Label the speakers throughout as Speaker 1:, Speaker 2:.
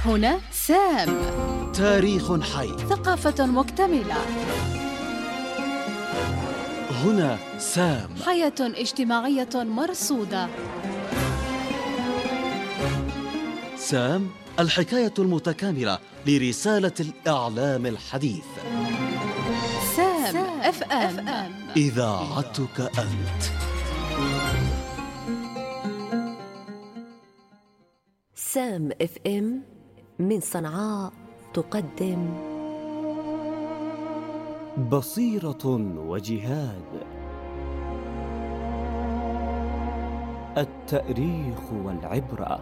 Speaker 1: هنا سام.
Speaker 2: تاريخ حي،
Speaker 1: ثقافة مكتملة.
Speaker 2: هنا سام.
Speaker 1: حياة اجتماعية مرصودة.
Speaker 2: سام، الحكاية المتكاملة لرسالة الإعلام الحديث.
Speaker 1: سام اف ام،
Speaker 2: إذاعتك أنت.
Speaker 3: سام اف ام من صنعاء تقدم
Speaker 2: بصيرة وجهاد، التاريخ والعبرة.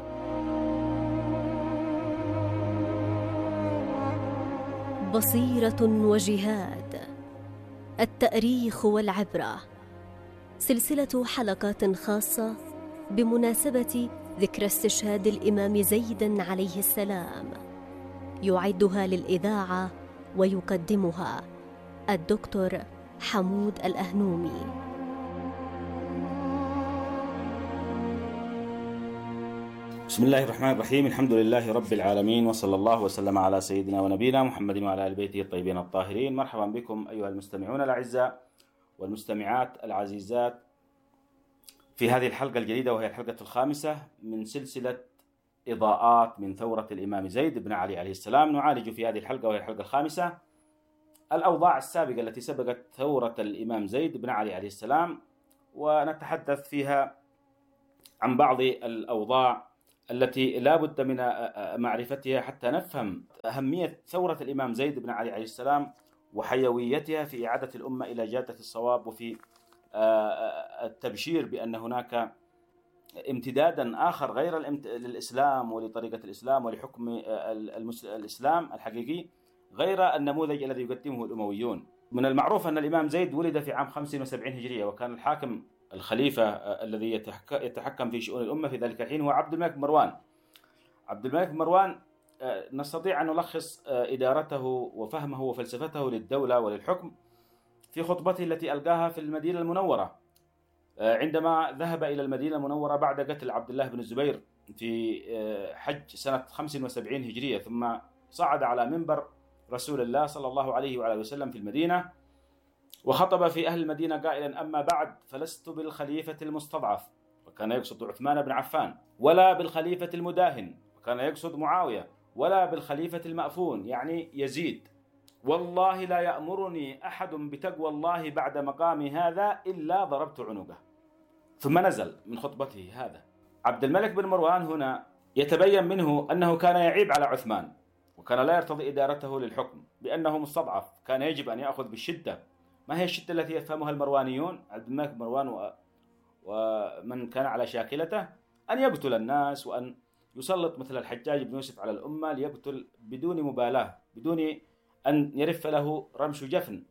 Speaker 3: بصيرة وجهاد، التاريخ والعبرة، سلسلة حلقات خاصة بمناسبة ذكرى استشهاد الإمام زيد عليه السلام، يعدها للإذاعة ويقدمها الدكتور حمود الأهنومي.
Speaker 4: بسم الله الرحمن الرحيم، الحمد لله رب العالمين، وصلى الله وسلم على سيدنا ونبينا محمد وعلى آل بيته الطيبين الطاهرين. مرحبا بكم أيها المستمعون الأعزاء والمستمعات العزيزات في هذه الحلقة الجديدة، وهي الحلقة الخامسة من سلسلة إضاءات من ثورة الإمام زيد بن علي عليه السلام. نعالج في هذه الحلقة، وهي الحلقة الخامسة، الأوضاع السابقة التي سبقت ثورة الإمام زيد بن علي عليه السلام، ونتحدث فيها عن بعض الأوضاع التي لا بد من معرفتها حتى نفهم أهمية ثورة الإمام زيد بن علي عليه السلام وحيويتها في إعادة الأمة إلى جادة الصواب، وفي التبشير بأن هناك امتدادا آخر غير للإسلام ولطريقة الإسلام ولحكم الإسلام الحقيقي، غير النموذج الذي يقدمه الأمويون. من المعروف أن الإمام زيد ولد في عام 75 هجرية، وكان الحاكم الخليفة الذي يتحكم في شؤون الأمة في ذلك الحين هو عبد الملك مروان. عبد الملك مروان نستطيع أن نلخص إدارته وفهمه وفلسفته للدولة وللحكم في خطبته التي ألقاها في المدينة المنورة عندما ذهب إلى المدينة المنورة بعد قتل عبد الله بن الزبير في حج سنة 75 هجرية، ثم صعد على منبر رسول الله صلى الله عليه وعلى وسلم في المدينة، وخطب في أهل المدينة قائلا: أما بعد فلست بالخليفة المستضعف، وكان يقصد عثمان بن عفان، ولا بالخليفة المداهن، وكان يقصد معاوية، ولا بالخليفة المأفون يعني يزيد، والله لا يأمرني أحد بتقوى الله بعد مقامي هذا إلا ضربت عنقه. ثم نزل من خطبته هذا. عبد الملك بن مروان هنا يتبين منه أنه كان يعيب على عثمان، وكان لا يرتضي إدارته للحكم بأنه مستضعف، كان يجب أن يأخذ بالشدة. ما هي الشدة التي يفهمها المروانيون؟ عبد الملك بن مروان ومن كان على شاكلته أن يقتل الناس، وأن يسلط مثل الحجاج بن يوسف على الأمة ليقتل بدون مبالاة، بدون أن يرف له رمش جفن.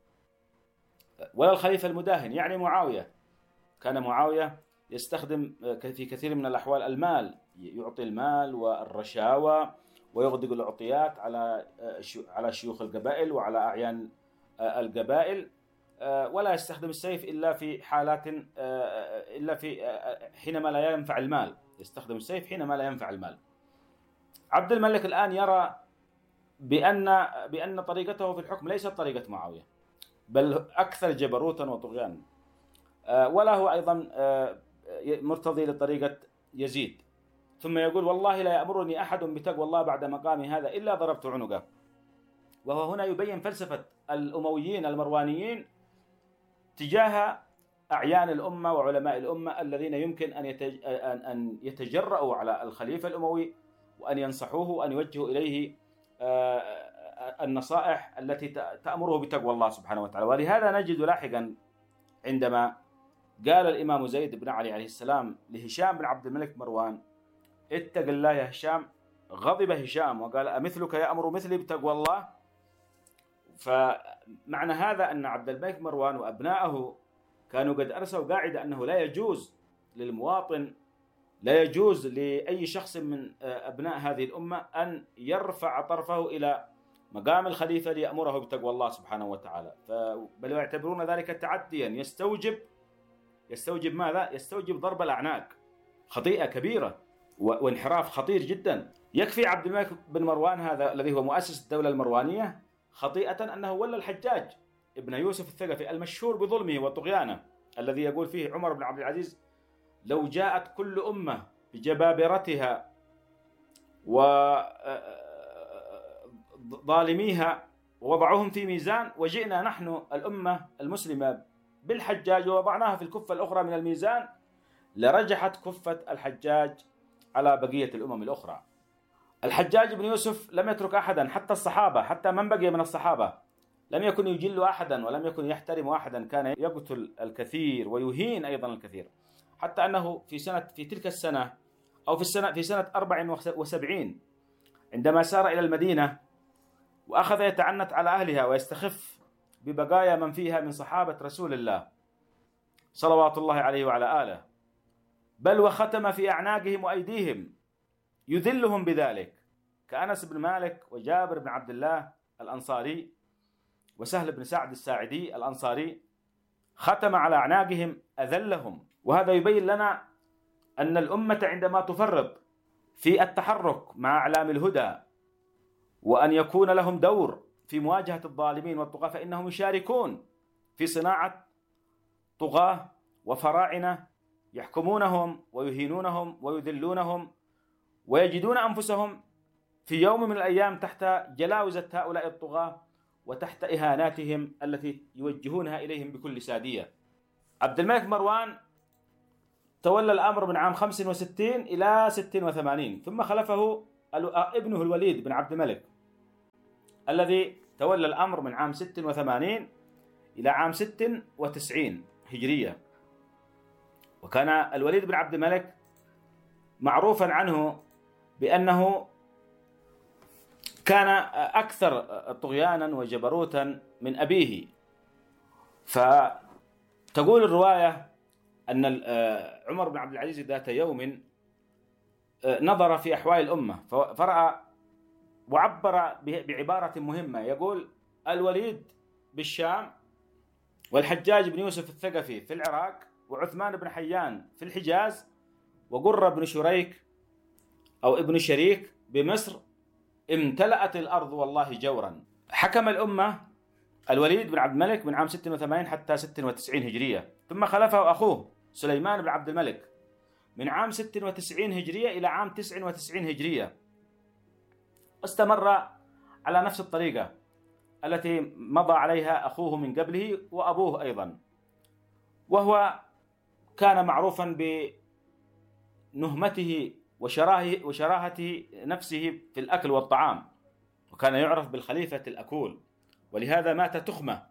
Speaker 4: ولا الخليفة المداهن يعني معاوية، كان معاوية يستخدم في كثير من الأحوال المال، يعطي المال والرشاوى ويغدق العطيات على شيوخ القبائل وعلى أعيان القبائل، ولا يستخدم السيف إلا في حالات حينما لا ينفع المال، يستخدم السيف حينما لا ينفع المال. عبد الملك الآن يرى بأن طريقته في الحكم ليست طريقة معاوية، بل أكثر جبروتا وطغيانا، ولا هو أيضا مرتضي لطريقة يزيد. ثم يقول: والله لا يأمرني أحد بتقوى الله بعد مقامي هذا إلا ضربت عنقه. وهو هنا يبين فلسفة الأمويين المروانيين تجاه أعيان الأمة وعلماء الأمة الذين يمكن أن يتجرؤوا على الخليفة الأموي وأن ينصحوه وأن يوجهوا إليه النصائح التي تأمره بتقوى الله سبحانه وتعالى. ولهذا نجد لاحقا عندما قال الإمام زيد بن علي عليه السلام لهشام بن عبد الملك مروان: اتق الله يا هشام، غضب هشام وقال: أمثلك يأمر مثلي بتقوى الله؟ فمعنى هذا أن عبد الملك مروان وأبنائه كانوا قد أرسوا قاعدة أنه لا يجوز للمواطن، لا يجوز لأي شخص من أبناء هذه الأمة أن يرفع طرفه إلى مقام الخليفة ليأمره بتقوى الله سبحانه وتعالى، بل يعتبرون ذلك تعديا يستوجب ماذا؟ يستوجب ضرب الأعناق، خطيئة كبيرة. وانحراف خطير جدا. يكفي عبد الملك بن مروان هذا الذي هو مؤسس الدولة المروانية خطيئة أنه ولى الحجاج ابن يوسف الثقفي المشهور بظلمه وطغيانه، الذي يقول فيه عمر بن عبد العزيز: لو جاءت كل أمة بجبابرتها وظالميها ووضعوهم في ميزان، وجئنا نحن الأمة المسلمة بالحجاج ووضعناها في الكفة الأخرى من الميزان، لرجحت كفة الحجاج على بقية الأمم الأخرى. الحجاج بن يوسف لم يترك أحدا، حتى الصحابة، حتى من بقي من الصحابة لم يكن يجل أحدا ولم يكن يحترم أحدا، كان يقتل الكثير ويهين أيضا الكثير، حتى أنه في تلك السنة أو في سنة 74 عندما سار إلى المدينة وأخذ يتعنت على أهلها ويستخف ببقايا من فيها من صحابة رسول الله صلوات الله عليه وعلى آله، بل وختم في أعناقهم وأيديهم يذلهم بذلك، كأنس بن مالك وجابر بن عبد الله الأنصاري وسهل بن سعد الساعدي الأنصاري، ختم على أعناقهم أذلهم. وهذا يبين لنا أن الأمة عندما تفرط في التحرك مع أعلام الهدى وأن يكون لهم دور في مواجهة الظالمين والطغاة، فإنهم يشاركون في صناعة طغاة وفراعنة يحكمونهم ويهينونهم ويذلونهم، ويجدون أنفسهم في يوم من الأيام تحت جلاوزة هؤلاء الطغاة وتحت إهاناتهم التي يوجهونها إليهم بكل سادية. عبد الملك مروان تولى الأمر من عام 65 إلى 86، ثم خلفه ابنه الوليد بن عبد الملك الذي تولى الأمر من عام 86 إلى عام 96 هجرية. وكان الوليد بن عبد الملك معروفا عنه بأنه كان أكثر طغيانا وجبروتا من أبيه. فتقول الرواية أن عمر بن عبد العزيز ذات يوم نظر في أحوال الأمة فرأى وعبر بعبارة مهمة، يقول: الوليد بالشام، والحجاج بن يوسف الثقفي في العراق، وعثمان بن حيان في الحجاز، وقرة بن شريك أو ابن شريك بمصر، امتلأت الأرض والله جورا. حكم الأمة الوليد بن عبد الملك من عام 86 حتى 96 هجرية، ثم خلفه أخوه سليمان بن عبد الملك من عام 96 هجرية إلى عام 99 هجرية. استمر على نفس الطريقة التي مضى عليها أخوه من قبله وأبوه أيضا، وهو كان معروفا بنهمته وشراهة نفسه في الأكل والطعام، وكان يعرف بالخليفة الأكول، ولهذا مات تخمة.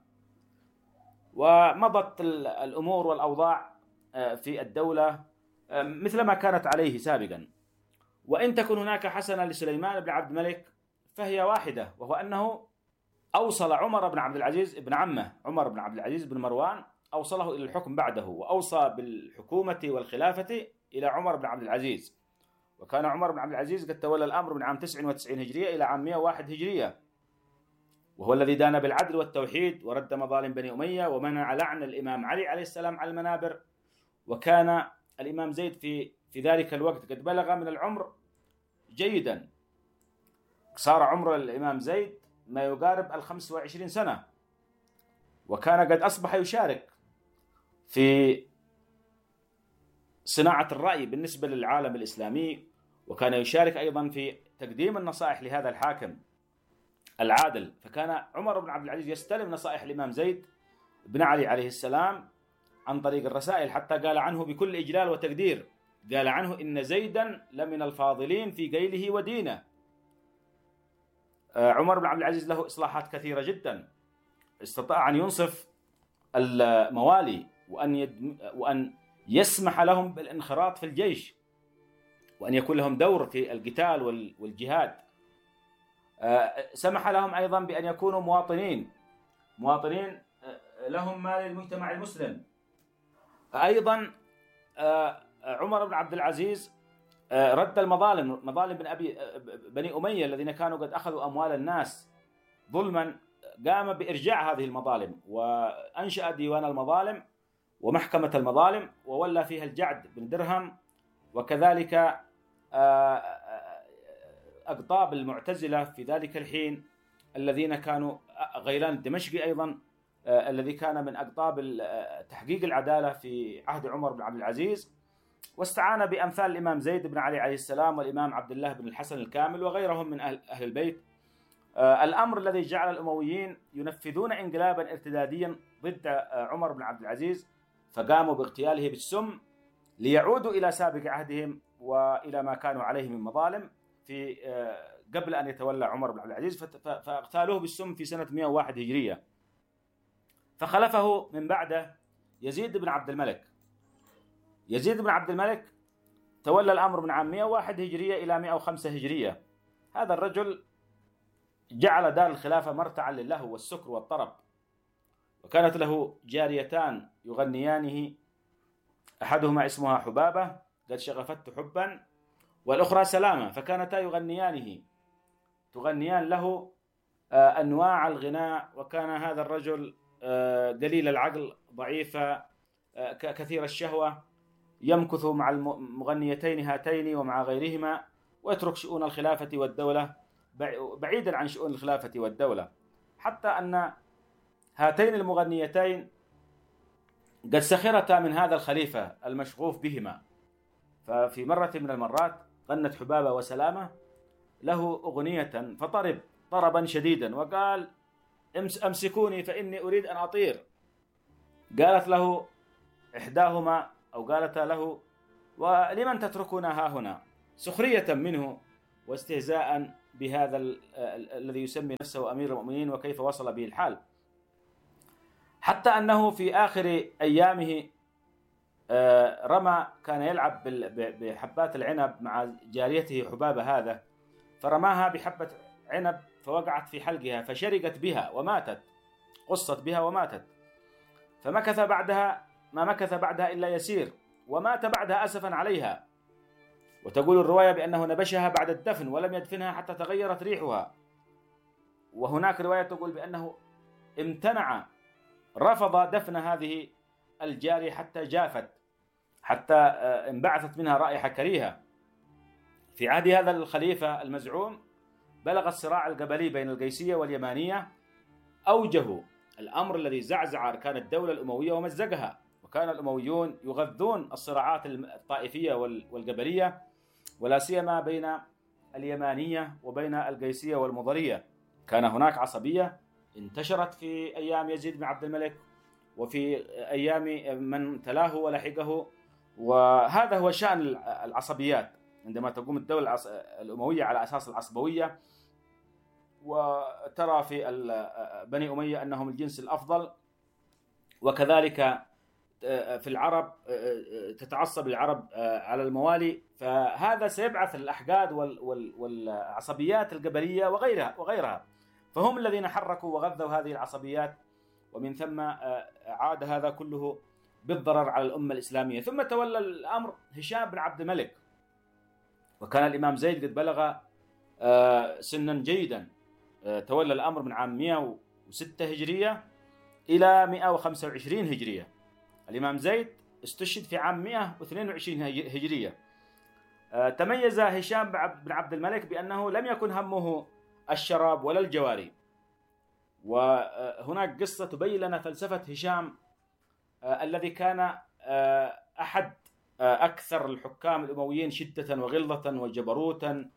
Speaker 4: ومضت الأمور والأوضاع في الدولة مثلما كانت عليه سابقا. وإن تكن هناك حسنة لسليمان بن عبد الملك فهي واحدة، وهو أنه أوصل عمر بن عبد العزيز ابن عمه عمر بن عبد العزيز بن مروان، أوصله إلى الحكم بعده، وأوصى بالحكومة والخلافة إلى عمر بن عبد العزيز. وكان عمر بن عبد العزيز قد تولى الأمر من عام 99 هجرية إلى عام 101 هجرية، وهو الذي دان بالعدل والتوحيد ورد مظالم بني أمية ومنع لعن الإمام علي عليه السلام على المنابر. وكان الإمام زيد في ذلك الوقت قد بلغ من العمر جيدا، صار عمر الإمام زيد ما يقارب 25 سنة، وكان قد أصبح يشارك في صناعة الرأي بالنسبة للعالم الإسلامي، وكان يشارك أيضا في تقديم النصائح لهذا الحاكم العادل. فكان عمر بن عبد العزيز يستلم نصائح الإمام زيد بن علي عليه السلام عن طريق الرسائل، حتى قال عنه بكل إجلال وتقدير، قال عنه: إن زيدا لمن الفاضلين في قيله ودينه. عمر بن عبد العزيز له إصلاحات كثيرة جدا، استطاع أن ينصف الموالي وأن يسمح لهم بالانخراط في الجيش، وأن يكون لهم دور في القتال والجهاد. سمح لهم أيضا بأن يكونوا مواطنين لهم ما للمجتمع المسلم. أيضا عمر بن عبد العزيز رد مظالم بني أمية الذين كانوا قد أخذوا أموال الناس ظلما، قام بإرجاع هذه المظالم وأنشأ ديوان المظالم ومحكمة المظالم، وولى فيها الجعد بن درهم، وكذلك أقطاب المعتزلة في ذلك الحين الذين كانوا غيلان الدمشقي أيضا الذي كان من أقطاب تحقيق العدالة في عهد عمر بن عبد العزيز، واستعان بأمثال الإمام زيد بن علي عليه السلام والإمام عبد الله بن الحسن الكامل وغيرهم من أهل البيت. الأمر الذي جعل الأمويين ينفذون انقلابا ارتداديا ضد عمر بن عبد العزيز، فقاموا باغتياله بالسم ليعودوا إلى سابق عهدهم وإلى ما كانوا عليه من مظالم في قبل أن يتولى عمر بن عبد العزيز، فاغتالوه بالسم في سنة 101 هجرية. فخلفه من بعده يزيد بن عبد الملك. يزيد بن عبد الملك تولى الأمر من عام 101 هجرية إلى 105 هجرية. هذا الرجل جعل دار الخلافة مرتعا للهو والسكر والطرب، وكانت له جاريتان يغنيانه، أحدهما اسمها حبابة قد شغفته حبا، والأخرى سلامة، فكانتا تغنيان له أنواع الغناء. وكان هذا الرجل قليل العقل ضعيف كثير الشهوة، يمكث مع المغنيتين هاتين ومع غيرهما، ويترك شؤون الخلافة والدولة بعيدا عن شؤون الخلافة والدولة، حتى أن هاتين المغنيتين قد سخرتا من هذا الخليفة المشغوف بهما. ففي مرة من المرات غنت حبابة وسلامة له أغنية فطرب طربا شديدا وقال: أمسكوني فإني أريد أن أطير. قالت له إحداهما أو قالت له: ولمن تتركنا ها هنا؟ سخرية منه واستهزاء بهذا الذي يسمي نفسه أمير المؤمنين وكيف وصل به الحال، حتى أنه في آخر أيامه كان يلعب بحبات العنب مع جاريته حبابة هذا، فرماها بحبة عنب فوقعت في حلقها فشرقت بها وماتت، قصت بها وماتت. ما مكث بعدها إلا يسير، ومات بعدها أسفا عليها. وتقول الرواية بأنه نبشها بعد الدفن ولم يدفنها حتى تغيرت ريحها. وهناك رواية تقول بأنه رفض دفن هذه الجارية حتى جافت، حتى انبعثت منها رائحة كريهة. في عهد هذا الخليفة المزعوم بلغ الصراع القبلي بين القيسية واليمانية، أوجه الأمر الذي زعزع أركان الدولة الأموية ومزقها، وكان الأمويون يغذون الصراعات الطائفية والقبلية، ولا سيما بين اليمانية وبين القيسية والمضرية. كان هناك عصبية انتشرت في أيام يزيد بن عبد الملك وفي أيام من تلاه ولحقه، وهذا هو شأن العصبيات عندما تقوم الدولة الأموية على أساس العصبوية، وترى في بني أمية أنهم الجنس الأفضل، وكذلك في العرب تتعصب العرب على الموالي. فهذا سيبعث الأحقاد والعصبيات القبلية وغيرها، فهم الذين حركوا وغذوا هذه العصبيات، ومن ثم عاد هذا كله بالضرر على الأمة الإسلامية. ثم تولى الأمر هشام بن عبد الملك، وكان الإمام زيد قد بلغ سنا جيدا. تولى الأمر من عام 106 هجرية إلى 125 هجرية. الإمام زيد استشهد في عام 122 هجرية. تميز هشام بن عبد الملك بأنه لم يكن همه الشراب ولا الجواري. وهناك قصة تبين لنا فلسفة هشام الذي كان أحد أكثر الحكام الأمويين شدة وغلظة وجبروتا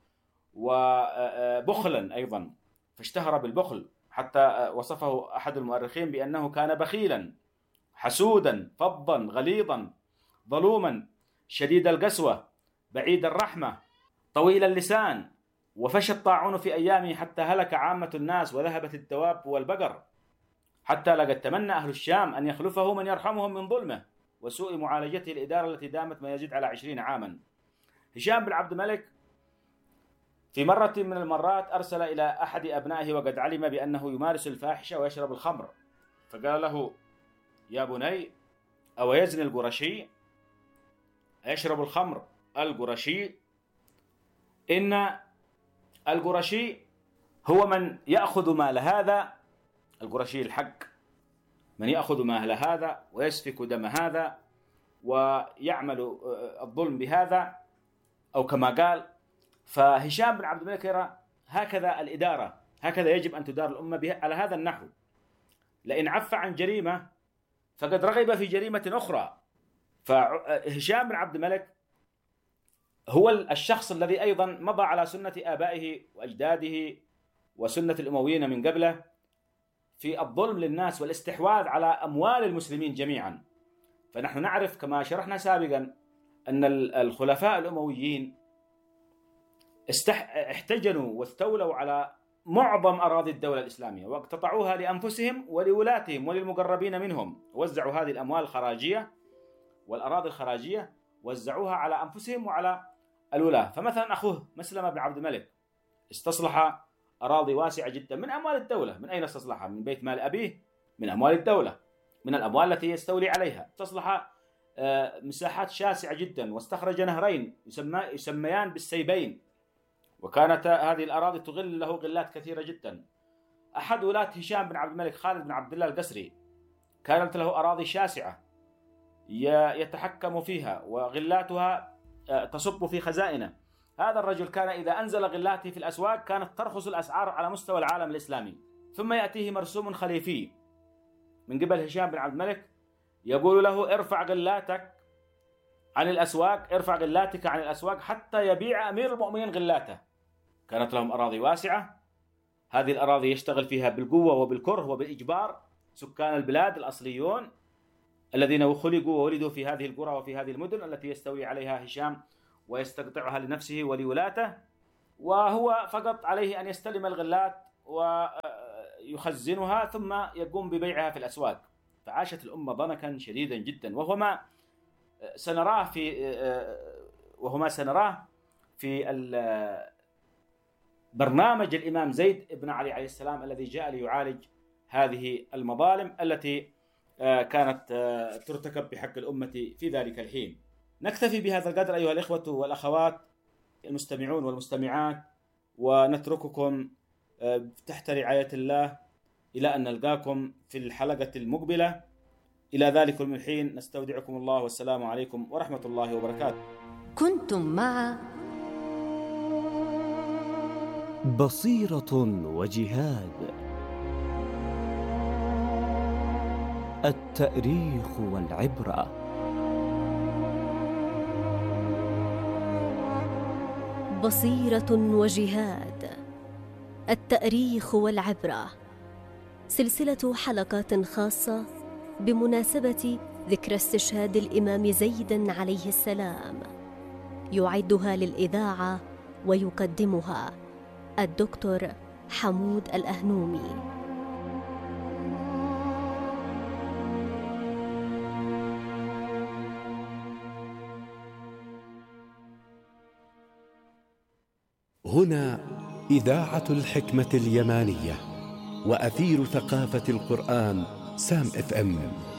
Speaker 4: وبخلا أيضا، فاشتهر بالبخل، حتى وصفه أحد المؤرخين بأنه كان بخيلا حسودا فظا غليظا ظلوما شديد القسوة بعيد الرحمة طويل اللسان. وفشى الطاعون في أيامه حتى هلك عامة الناس وذهبت الدواب والبقر، حتى لقد تمنى أهل الشام أن يخلفه من يرحمهم من ظلمه وسوء معالجته الإدارة التي دامت ما يزيد على 20 عاما. هشام بن عبد الملك في مرة من المرات أرسل إلى أحد أبنائه وقد علم بأنه يمارس الفاحشة ويشرب الخمر، فقال له: يا بني، أو يزني القرشي؟ يشرب الخمر القرشي؟ إن القرشي هو من يأخذ مال هذا، القرشي الحق، من يأخذ مال هذا ويسفك دم هذا ويعمل الظلم بهذا، أو كما قال. فهشام بن عبد الملك يرى هكذا الإدارة، هكذا يجب أن تدار الأمة على هذا النحو. لئن عف عن جريمة فقد رغب في جريمة أخرى. فهشام بن عبد الملك هو الشخص الذي أيضا مضى على سنة آبائه وأجداده وسنة الأمويين من قبله في الظلم للناس والاستحواذ على أموال المسلمين جميعا. فنحن نعرف كما شرحنا سابقا أن الخلفاء الأمويين احتجنوا واستولوا على معظم أراضي الدولة الإسلامية واقتطعوها لأنفسهم ولولاتهم وللمقربين منهم. وزعوا هذه الأموال الخراجية والأراضي الخراجية، وزعوها على أنفسهم وعلى الولاة. فمثلا أخوه مسلمة بن عبد الملك استصلح أراضي واسعة جدا من أموال الدولة. من أين استصلحها؟ من بيت مال أبيه، من أموال الدولة، من الأموال التي يستولي عليها. استصلح مساحات شاسعة جدا، واستخرج نهرين يسميان بالسيبين، وكانت هذه الأراضي تغل له غلات كثيرة جدا. أحد ولاة هشام بن عبد الملك خالد بن عبد الله القسري كانت له أراضي شاسعة يتحكم فيها وغلاتها تصب في خزائنه. هذا الرجل كان إذا أنزل غلاته في الأسواق كانت ترخص الأسعار على مستوى العالم الإسلامي. ثم يأتيه مرسوم خليفي من قبل هشام بن عبد الملك يقول له ارفع غلاتك عن الأسواق، ارفع غلاتك عن الأسواق حتى يبيع أمير المؤمنين غلاته. كانت لهم أراضي واسعة، هذه الأراضي يشتغل فيها بالقوة وبالكره وبالإجبار سكان البلاد الأصليون الذين خلقوا وولدوا في هذه القرى وفي هذه المدن التي يستولي عليها هشام ويستقطعها لنفسه ولولاته، وهو فقط عليه أن يستلم الغلات ويخزنها ثم يقوم ببيعها في الأسواق. فعاشت الأمة ضنكا شديدا جدا، وهو ما سنراه في برنامج الإمام زيد بن علي عليه السلام الذي جاء ليعالج هذه المظالم التي كانت ترتكب بحق الأمة في ذلك الحين. نكتفي بهذا القدر أيها الإخوة والأخوات المستمعون والمستمعات، ونترككم تحت رعاية الله إلى أن نلقاكم في الحلقة المقبلة. إلى ذلك الحين نستودعكم الله، والسلام عليكم ورحمة الله وبركاته.
Speaker 3: كنتم مع
Speaker 2: بصيرة وجهاد، التاريخ والعبرة.
Speaker 3: بصيرة وجهاد، التاريخ والعبرة، سلسلة حلقات خاصة بمناسبة ذكرى استشهاد الإمام زيد عليه السلام، يعدها للإذاعة ويقدمها الدكتور حمود الأهنومي.
Speaker 5: هنا إذاعة الحكمة اليمانية وأثير ثقافة القرآن سام FM.